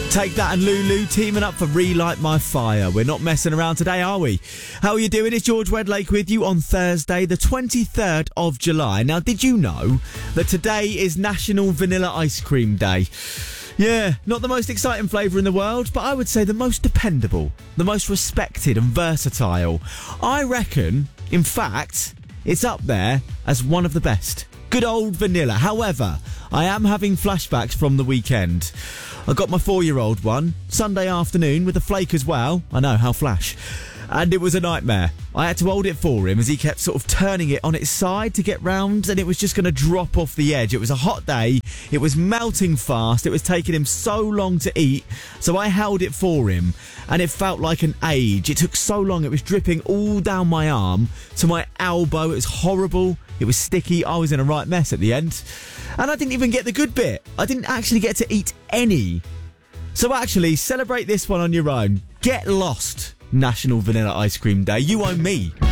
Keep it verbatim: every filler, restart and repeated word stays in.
Take That and Lulu teaming up for Relight My Fire. We're not messing around today, are we? How are you doing? It's George Wedlake with you on Thursday, the twenty-third of July. Now, did you know that today is National Vanilla Ice Cream Day? Yeah, not the most exciting flavour in the world, but I would say the most dependable, the most respected and versatile. I reckon, in fact, it's up there as one of the best. Good old vanilla. However, I am having flashbacks from the weekend. I got my four-year-old one, Sunday afternoon, with a flake as well. I know, how flash. And it was a nightmare. I had to hold it for him as he kept sort of turning it on its side to get round, and it was just going to drop off the edge. It was a hot day. It was melting fast. It was taking him so long to eat, so I held it for him, and it felt like an age. It took so long. It was dripping all down my arm to my elbow. It was horrible. It was sticky. I was in a right mess at the end. And I didn't even get the good bit. I didn't actually get to eat any. So actually, celebrate this one on your own. Get lost. National Vanilla Ice Cream Day. You owe me.